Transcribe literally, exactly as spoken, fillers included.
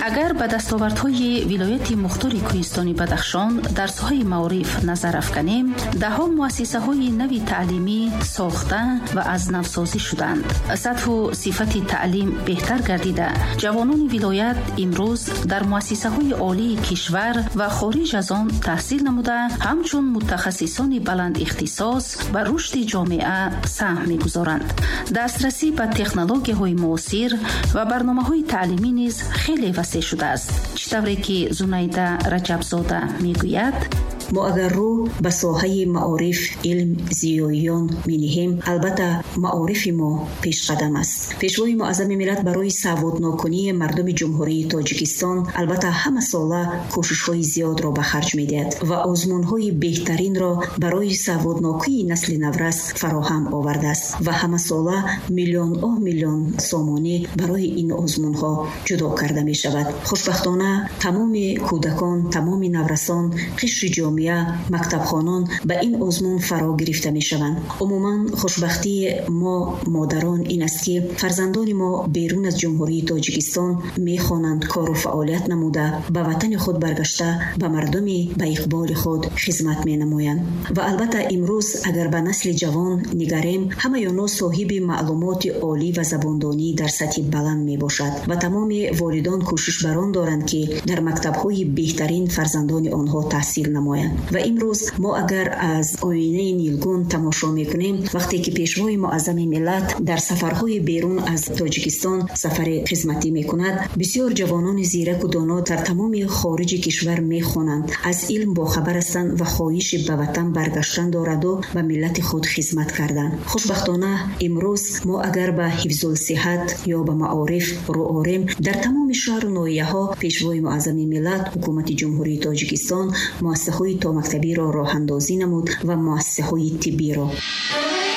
اگر به دستاوردهای ولایت مختار کوهستانی بدخشان در ساحه معارف نظر افکنیم، ده ها مؤسسه های نوی تعلیمی ساخته و از نوسازی شدند. سطح و صفت تعلیم بهتر گردیده. جوانان ولایت امروز در مؤسسه های عالی کشور و خارج از آن تحصیل نموده، همچون متخصصان بلند اختصاص بر رشد جامعه سهم می‌گذارند. دسترسی به تکنولوژی های معاصر و برنامه های تعلیمی نیز خیلی وسیع شده است. چطوری که زنیده رجبزاده میگوید، ما اگر رو به ساحه معارف علم زیاییان می‌نهیم، البته معارف ما پیش قدم است. پیشوای معظم ملت برای سوادناکنی مردم جمهوری تاجیکستان البته همه ساله کوشش‌های زیاد را به خرج می‌دهد و آزمون‌های بهترین را برای سوادناکی نسل نورس فراهم آورده است و همه ساله میلیون آه میلیون سامانه برای این آزمون‌ها جدا کرده می‌شود. خوشبختانه تمام کودکان، تمام نورسان، قشر جامعه، مکتبخانان به این آزمون فرا گرفته می شوند. عموما خوشبختی ما مادران این است که فرزندان ما بیرون از جمهوری تاجیکستان می خوانند، کار و فعالیت نموده به وطن خود برگشته به مردم به اقبال خود خدمت می نمایند. و البته امروز اگر به نسل جوان نگریم، همه یونا صاحب معلومات عالی و زباندانی در سطح بلند می باشد و تمام والدان کوشش بران دارند که در مکتب‌های بهترین فرزندان آنها تحصیل نمایند. و امروز ما اگر از آینه نیلگون تماشا میکنیم، وقتی که پیشوای معظم ملت در سفرهای بیرون از تاجیکستان سفر خدمتی میکند، بسیار جوانان زیرک و دانا در تمام خارج کشور میخوانند، از علم باخبر هستند و خواهش به وطن برگشتن دارد و به ملت خود خدمت کردن. خوشبختانه امروز ما اگر به حفظ الصحت یا به معارف رو آریم، در تمام شهر و ناحیه‌ها پیشوای معظم ملت حکومت جمهوری تاجیکستان مؤسسه‌های تا مکتبی را راه اندازی نمود و مؤسسه‌های طبی را.